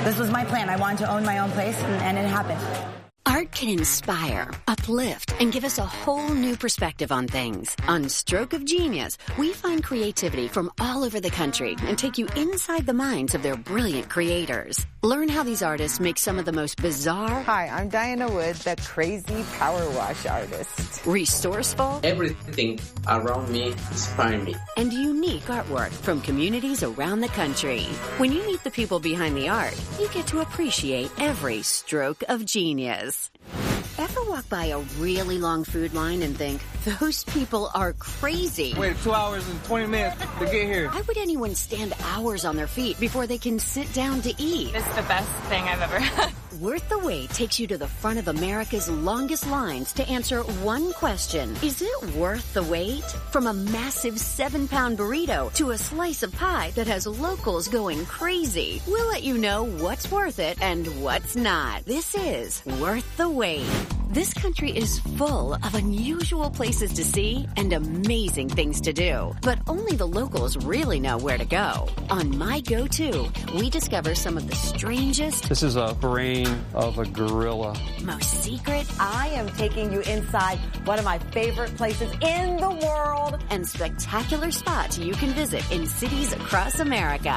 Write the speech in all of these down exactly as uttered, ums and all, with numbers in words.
This was my plan. I wanted to own my own place, and, and it happened. Art can inspire, uplift, and give us a whole new perspective on things. On Stroke of Genius, we find creativity from all over the country and take you inside the minds of their brilliant creators. Learn how these artists make some of the most bizarre... Hi, I'm Diana Wood, the crazy power wash artist. Resourceful... Everything around me inspires me. And unique artwork from communities around the country. When you meet the people behind the art, you get to appreciate every stroke of genius. Ever walk by a really long food line and think, those people are crazy? Wait two hours and twenty minutes to get here. Why would anyone stand hours on their feet before they can sit down to eat? It's the best thing I've ever had. Worth the Wait takes you to the front of America's longest lines to answer one question. Is it worth the wait? From a massive seven-pound burrito to a slice of pie that has locals going crazy. We'll let you know what's worth it and what's not. This is Worth the Wait. This country is full of unusual places to see and amazing things to do. But only the locals really know where to go. On My Go-To, we discover some of the strangest... This is a brain of a gorilla. Most secret... I am taking you inside one of my favorite places in the world. And spectacular spots you can visit in cities across America.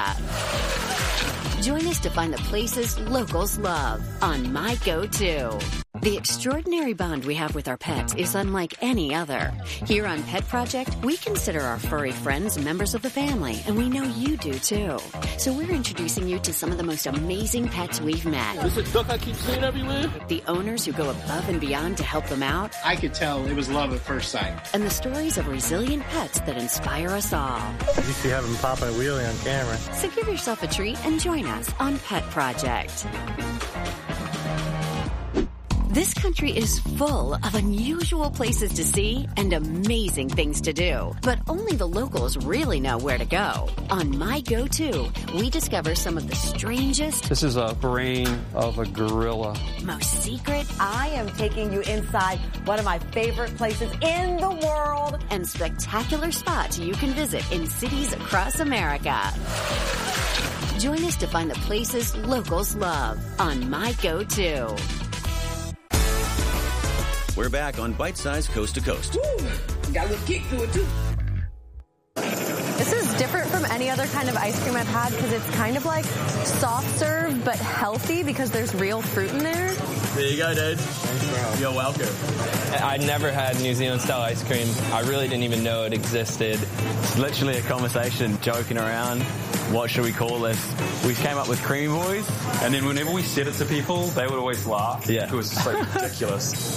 Join us to find the places locals love on My Go-To. The extraordinary bond we have with our pets is unlike any other. Here on Pet Project, we consider our furry friends members of the family, and we know you do too. So we're introducing you to some of the most amazing pets we've met. Is it duck I keep seeing everywhere? The owners who go above and beyond to help them out. I could tell it was love at first sight. And the stories of resilient pets that inspire us all. You see having popping a wheelie on camera. So give yourself a treat and join us on Pet Project. This country is full of unusual places to see and amazing things to do. But only the locals really know where to go. On My Go-To, we discover some of the strangest... This is a brain of a gorilla. Most secret... I am taking you inside one of my favorite places in the world. And spectacular spots you can visit in cities across America. Join us to find the places locals love on My Go-To. We're back on Bite Size Coast to Coast. Woo! Got a little kick to it, too. This is different from any other kind of ice cream I've had because it's kind of like soft serve but healthy because there's real fruit in there. There you go, dude. Thanks, bro. You're welcome. I'd never had New Zealand style ice cream. I really didn't even know it existed. It's literally a conversation, joking around. What should we call this? We came up with Creamy Boys. And then whenever we said it to people, they would always laugh. Yeah. It was just like ridiculous.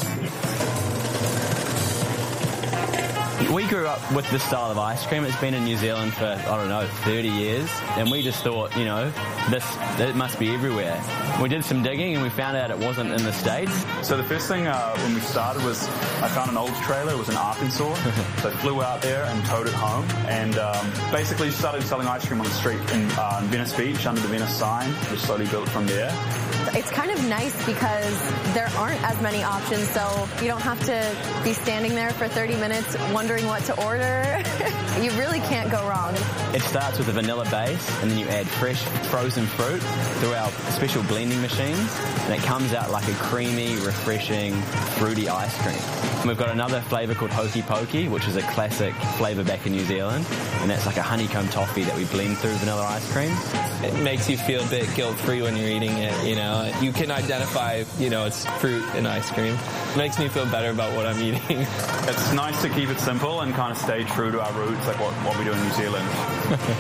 We grew up with this style of ice cream. It's been in New Zealand for, I don't know, thirty years. And we just thought, you know, this it must be everywhere. We did some digging and we found out it wasn't in the States. So the first thing uh, when we started was I found an old trailer. It was in Arkansas. So I flew out there and towed it home. And um, basically started selling ice cream on the street in, uh, in Venice Beach under the Venice sign. We slowly built from there. It's kind of nice because there aren't as many options, so you don't have to be standing there for thirty minutes wondering what to order. You really can't go wrong. It starts with a vanilla base, and then you add fresh frozen fruit through our special blending machines, and it comes out like a creamy, refreshing, fruity ice cream. And we've got another flavour called Hokey Pokey, which is a classic flavour back in New Zealand, and that's like a honeycomb toffee that we blend through vanilla ice cream. It makes you feel a bit guilt-free when you're eating it, you know. You can identify, you know, it's fruit and ice cream. It makes me feel better about what I'm eating. It's nice to keep it simple and kind of stay true to our roots, like what, what we do in New Zealand.